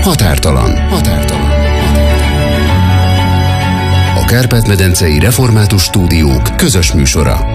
Határtalan. A Kárpát-medencei Református Stúdiók közös műsora.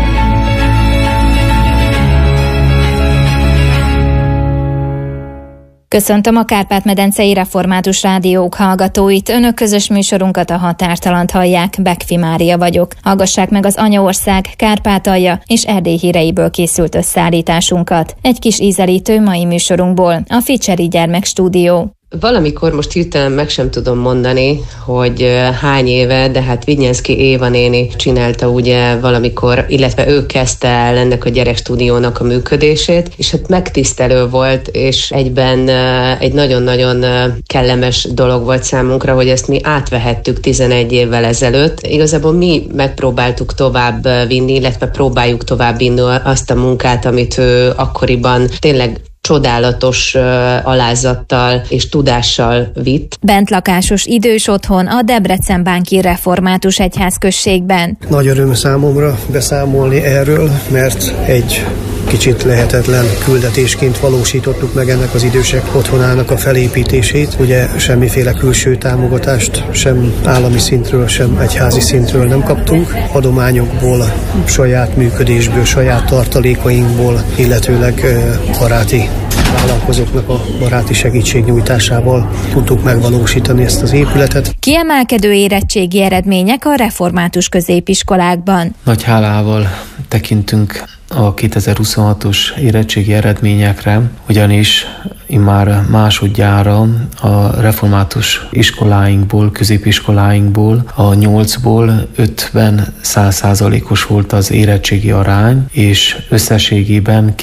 Köszöntöm a Kárpát-medencei Református Rádiók hallgatóit. Önök közös műsorunkat, a Határtalant hallják. Bekfi Mária vagyok. Hallgassák meg az Anyaország, Kárpátalja és Erdély híreiből készült összeállításunkat. Egy kis ízelítő mai műsorunkból, a Ficseri Gyermekstúdió. Valamikor most hirtelen meg sem tudom mondani, hogy hány éve, de hát Vignyánszky Éva néni csinálta ugye valamikor, illetve ő kezdte el ennek a gyerekstúdiónak a működését, és hát megtisztelő volt, és egyben egy nagyon-nagyon kellemes dolog volt számunkra, hogy ezt mi átvehettük 11 évvel ezelőtt. Igazából mi megpróbáltuk tovább vinni, illetve próbáljuk tovább vinni azt a munkát, amit ő akkoriban tényleg csodálatos alázattal és tudással vitt. Bentlakásos idős otthon a Debrecen-Bánki Református Egyházközségben. Nagy öröm számomra beszámolni erről, mert egy kicsit lehetetlen küldetésként valósítottuk meg ennek az idősek otthonának a felépítését. Ugye semmiféle külső támogatást sem állami szintről, sem egyházi szintről nem kaptunk. Adományokból, saját működésből, saját tartalékainkból, illetőleg baráti vállalkozóknak a baráti segítségnyújtásával tudtuk megvalósítani ezt az épületet. Kiemelkedő érettségi eredmények a református középiskolákban. Nagy hálával tekintünk a 2026-os érettségi eredményekre, ugyanis immár másodjára a református iskoláinkból, középiskoláinkból a 8-ból 5-ben 100%-os volt az érettségi arány, és összességében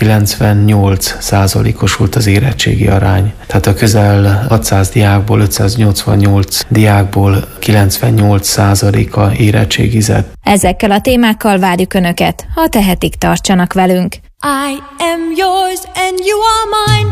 98%-os volt az érettségi arány. Tehát a közel 600 diákból, 588 diákból 98%-a érettségizett. Ezekkel a témákkal várjuk Önöket, ha tehetik, tartsanak velünk. I am yours and you are mine.